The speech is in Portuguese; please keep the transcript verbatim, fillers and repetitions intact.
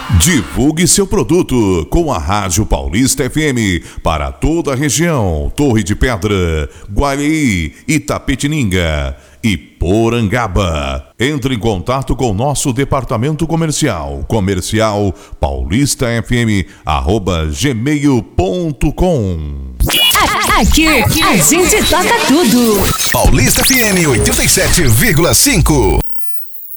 Divulgue seu produto com a Rádio Paulista F M para toda a região, Torre de Pedra, Guareí, Itapetininga e Porangaba. Entre em contato com nosso departamento comercial, comercial paulistafm arroba gmail ponto com. Aqui, aqui a gente toca tudo. Paulista F M oitenta e sete vírgula cinco.